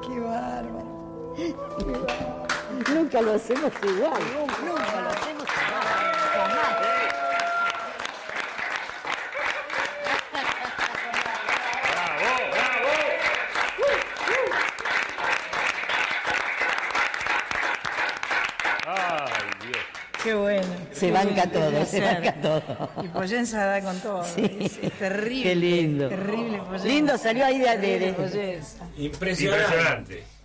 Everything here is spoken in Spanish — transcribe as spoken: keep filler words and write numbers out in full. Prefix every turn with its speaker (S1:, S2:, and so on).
S1: Qué bárbaro. Qué bárbaro.
S2: Nunca lo hacemos igual.
S1: Nunca, nunca lo hacemos igual. Jamás. Qué bueno.
S2: Se
S1: qué
S2: banca
S1: bueno,
S2: todo, se banca todo.
S1: Y Poyensa da con todo.
S2: Sí.
S1: Es, es terrible.
S2: Qué lindo.
S1: Terrible Poyensa.
S2: Lindo, salió ahí de... de, de.
S1: Poyensa.
S3: Impresionante. Impresionante.